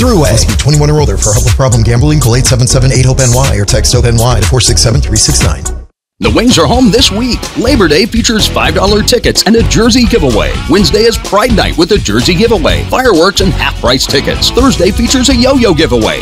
Truway. Must be 21 or older. For help with problem gambling, call 877-8-HOPE-NY or text HOPE-NY to 467-369. The Wings are home this week. Labor Day features $5 tickets and a jersey giveaway. Wednesday is Pride Night with a jersey giveaway, fireworks, and half-price tickets. Thursday features a yo-yo giveaway.